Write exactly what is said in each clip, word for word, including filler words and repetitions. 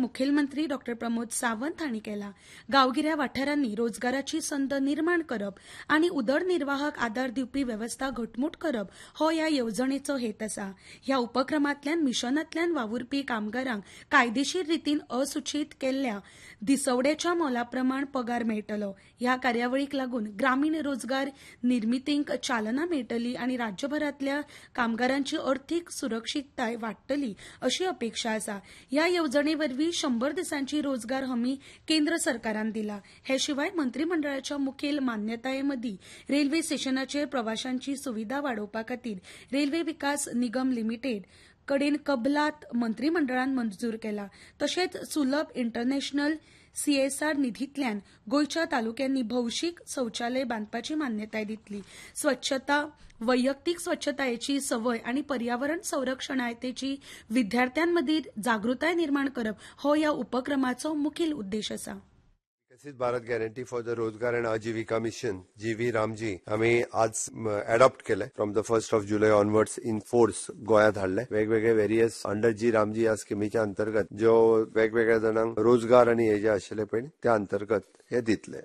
मुखेलमंत्री डॉक्टर प्रमोद सावंत हांणी केला. गांवगिऱ्या वाठारांनी रोजगाराची संद निर्माण करप आनी उदरनिर्वाहाक आदार दिवपी वेवस्था घटमूट करप हो ह्या येवजणेचो हेत आसा. ह्या उपक्रमांतल्यान मिशनांतल्यान वावुरपी कामगारांक कायदेशीर रितीन असूचीत केल्ल्या दिसवड्याच्या मोला प्रमाण पगार मेळटलो. ह्या कार्यावळीक लागून ग्रामीण रोजगार निर्मितीक चालना मेळटली आनी राज्यभरांतल्या कामगारांची अर्थीक सुरक्षीतताय वाडटली अशी अपेक्षा आसा. ह्या येवजणे वरवीं शंभर दिसांची रोजगार हमी केंद्र सरकारान दिला. हे शिवाय मंत्रिमंडळाच्या मुखेल मान्यताये मदीं रेल्वे स्टेशनाचेर प्रवाशांची सुविधा वाडोवपा खातीर रेल्वे विकास निगम लिमिटेड कडेन कबलात मंत्रिमंडळान मंजूर केला. तशेंच सुलभ इंटरनॅशनल सीएसआर निधींतल्यान गोंयच्या तालुक्यांनी भौशीक शौचालय बांदपाची मान्यताय दितली. स्वच्छता, वैयक्तीक स्वच्छतायेची संवय आनी पर्यावरण संरक्षणायतेची विद्यार्थ्यांमदी जागृताय निर्माण करप हो ह्या उपक्रमाचो मुखेल उद्देश आसा. विकसित भारत गॅरंटी फॉर द रोजगार अँड आजीविका मिशन जी व्ही रामजी आम्ही आज अडॉप्ट केलंय. From the first of July onwards in force गोयात हाडले. वेगवेगळे वेरियस अंडर जी रामजी ह्या स्किमीच्या अंतर्गत जो वेगवेगळ्या जणांक रोजगार आणि हे जे आशिल्ले पळय त्या अंतर्गत हे दितले.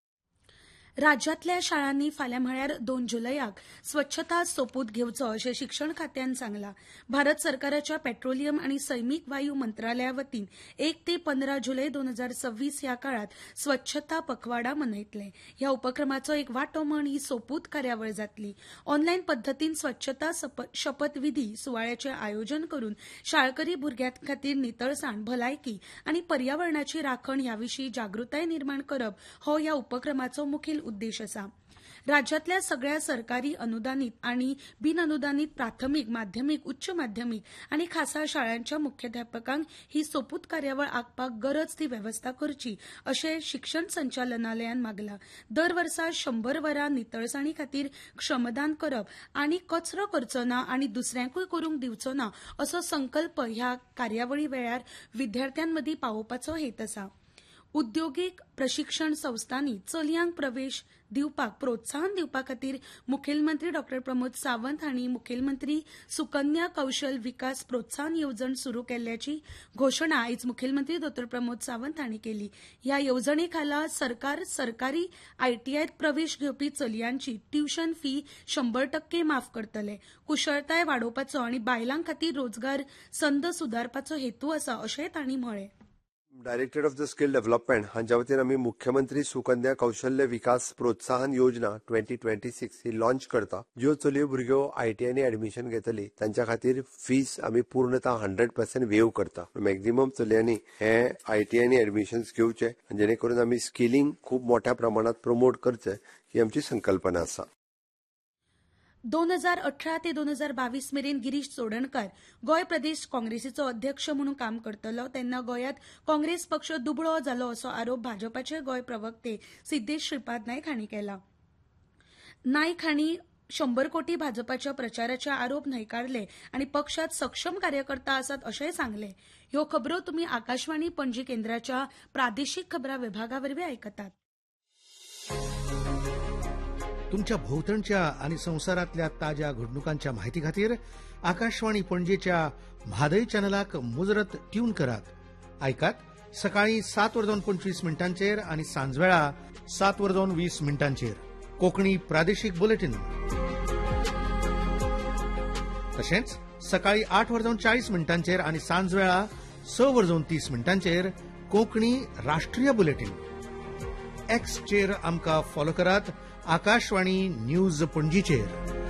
राज्यातल्या शाळांनी फाल्यां म्हळ्यार दोन जुलयाक स्वच्छता सोपूत घेवचो अशें शिक्षण खात्यान सांगलां. भारत सरकाराच्या पेट्रोलियम आनी सैमीक वायू मंत्रालया वतीन एक ते पंदरा जुलै दोन हजार सव्वीस ह्या काळात स्वच्छता पखवाडा मनयतले. ह्या उपक्रमाचो एक वांटो म्हण ही सोपूत कार्यावळ जातली. ऑनलायन पद्दतीन स्वच्छता शपथविधी सुवाळ्याचें आयोजन करून शाळकरी भुरग्यां खातीर नितळसाण, भलायकी आनी पर्यावरणाची राखण ह्या विशीं जागृताय निर्माण करप हो ह्या उपक्रमाचो मुखेल उद्देश आसा. राज्यातल्या सगळ्या सरकारी अनुदानित आनी बिनअनुदानित प्राथमीक, माध्यमीक, उच्च माध्यमीक आनी खासा शाळांच्या मुख्याध्यापकांक ही सोपूत कार्यावळ आंखपाक गरज ती वेवस्था करची अशें शिक्षण संचालनालयान मागलां. दर वर्सा शंभर वरां नितळसाणी खातीर श्रमदान करप आनी कचरो करचो ना आनी दुसऱ्यांकूय करूंक दिवचो ना असो संकल्प ह्या कार्यावळी वेळार विद्यार्थ्यांमदी पावोवपाचो हेत आसा. उद्योगीक प्रशिक्षण संस्थांनी चलयांक प्रवेश दिवपाक प्रोत्साहन दिवपा खातीर मुखेलमंत्री डॉक्टर प्रमोद सावंत हांणी मुखेलमंत्री सुकन्या कौशल विकास प्रोत्साहन येवजण सुरू केल्ल्याची घोशणा आयज मुखेलमंत्री डॉक्टर प्रमोद सावंत हांणी केली. ह्या येवजणे खाला सरकार सरकारी आयटीआयत प्रवेश घेवपी चलयांची ट्युशन फी शंभर टक्के माफ करतले. कुशळताय वाडोवपाचो आनी बायलां खातीर रोजगार संद सुदारपाचो हेतू आसा अशेंय तांणी म्हळें. Directorate of the skill development हांच्या वतीन आमी मुख्यमंत्री सुकन्या कौशल्य विकास प्रोत्साहन योजना ट्वेंटी ट्वेंटी सिक्स ही लॉन्च करता. ज्यो चलयो भुरग्यो आयटीआयनी एडमिशन घेतली तांच्या खातीर फीस आमी पूर्णतः हंड्रेड पर्सेंट वेव करता. मॅक्झिमम चलयांनी हे आयटीआयनी एडमिशन घेवचे जेणे करून आमी स्किलिंग खूप मोठ्या प्रमाणात प्रमोट करचे ही आमची संकल्पना आसा. दोन हजार अठरा ते दोन हजार बावीस मेरेन गिरीश चोडणकार गोंय प्रदेश काँग्रेसीचो अध्यक्ष म्हणून काम करतलो तेन्ना गोंयांत काँग्रेस पक्ष दुबळो जालो असो आरोप भाजपाचे गोंय प्रवक्ते सिद्धेश श्रीपाद नायक हांणी केला. नायक हांणी शंभर कोटी भाजपाच्या प्रचाराचे आरोप न्हयकारले आनी पक्षात सक्षम कार्यकर्ता आसात अशेंय सांगले. ह्यो खबरो तुमी आकाशवाणी पणजी केंद्राच्या प्रादेशीक खबरां विभागा वरवीं आयकतात. तुमच्या भोवतणच्या आणि संसारातल्या ताज्या घडणुकांच्या माहिती खातीर आकाशवाणी पणजेच्या म्हादय चॅनलाक मुजरत ट्यून करात. ऐकात सकाळी सात वरदोन पंचवीस मिनटांचेर आणि सांजवेळा सात वरदोन वीस मिनटांचेर कोंकणी प्रादेशीक बुलेटिन. तशेंच सकाळी आठ वरदोन चाळीस मिनटांचेर आणि सांजवेळा स वरदोन तीस मिनटांचेर कोंकणी राष्ट्रीय बुलेटिन. एक्सचेर आमकां फॉलो करात. आकाशवाणी न्यूज पणजीचेर.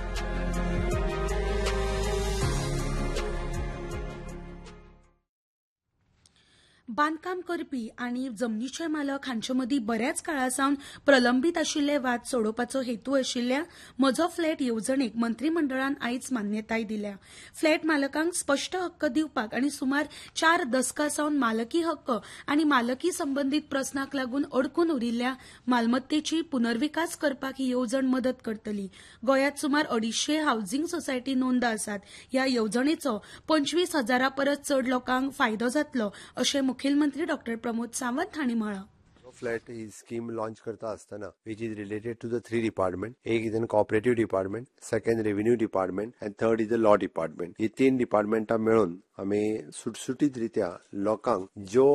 बांदकाम करपी आनी जमनीचे मालक हांचे मदीं बऱ्याच काळा सावन प्रलंबीत आशिल्ले वाद सोडोवपाचो हेतू आशिल्ल्या म्हजो फ्लॅट येवजणेक मंत्रिमंडळान आयज मान्यताय दिल्या. फ्लॅट मालकांक स्पश्ट हक्क दिवपाक आनी सुमार चार दशकां सावन मालकी हक्क आनी मालकी संबंदीत प्रस्नाक लागून अडकून उरिल्ल्या मालमत्तेची पुनर्विकास करपाक ही येवजण मदत करतली. गोंयांत सुमार अडीचशे हावजिंग सोसायटी नोंद आसात. ह्या येवजणेचो पंचवीस हजारा परस चड लोकांक फायदो जातलो अशें मुखेलमंत्री डॉक्टर प्रमोद सावंत हांणी म्हळां. फ्लॅट ही स्कीम लॉन्च करता आसतना which is related to the three department. एक is an cooperative department, second revenue department and third is the law department. ही तीन डिपार्टमेंटां मेळून आमी सुटसुटीत रित्या लोकांक ज्यो